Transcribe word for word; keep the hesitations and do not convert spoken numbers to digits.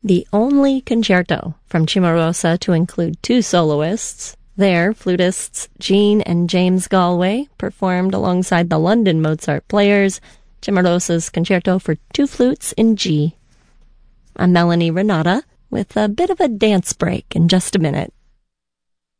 the only concerto from Cimarosa to include two soloists. There, flutists Jean and James Galway performed alongside the London Mozart players Cimarosa's concerto for two flutes in G. I'm Melanie Renata with a bit of a dance break in just a minute.